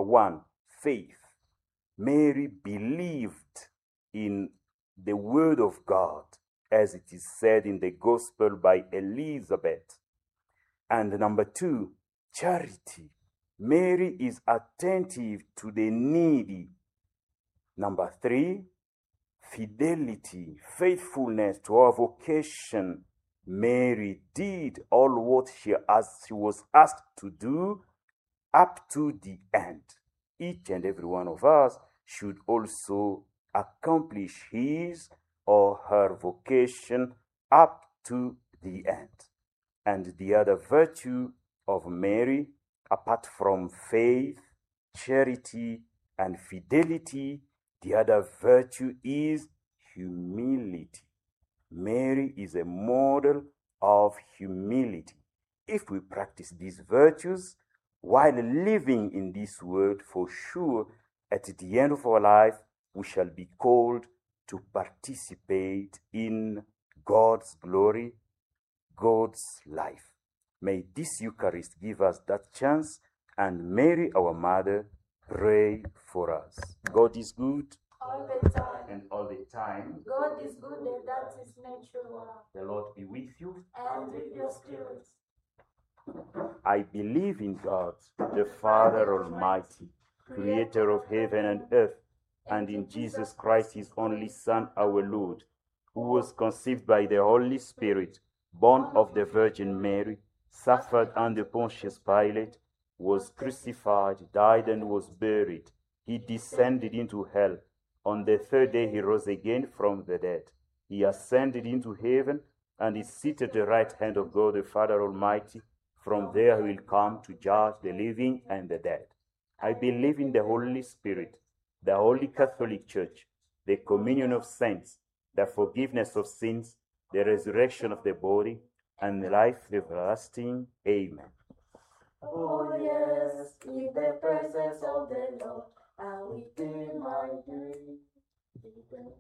one, faith. Mary believed in the word of God, as it is said in the gospel by Elizabeth. And number two, charity. Mary is attentive to the needy. Number three, fidelity, faithfulness to our vocation. Mary did all what she was asked to do up to the end. Each and every one of us should also accomplish his or her vocation up to the end. And the other virtue of Mary, apart from faith, charity, and fidelity, the other virtue is humility. Mary is a model of humility. If we practice these virtues while living in this world, for sure, at the end of our life, we shall be called to participate in God's glory, God's life. May this Eucharist give us that chance, and Mary, our Mother, pray for us. God is good. All the time. And all the time. God is good, and that is natural. The Lord be with you. And with your spirit. I believe in God, the Father Almighty, creator of heaven and earth, and in Jesus Christ, his only Son, our Lord, who was conceived by the Holy Spirit, born of the Virgin Mary, suffered under Pontius Pilate, was crucified, died, and was buried. He descended into hell. On the third day he rose again from the dead. He ascended into heaven and is seated at the right hand of God the Father Almighty. From there he will come to judge the living and the dead. I believe in the Holy Spirit, the Holy Catholic Church, the communion of saints, the forgiveness of sins, the resurrection of the body, and the life everlasting. Amen. Oh yes, in the presence of the Lord, I will do my duty.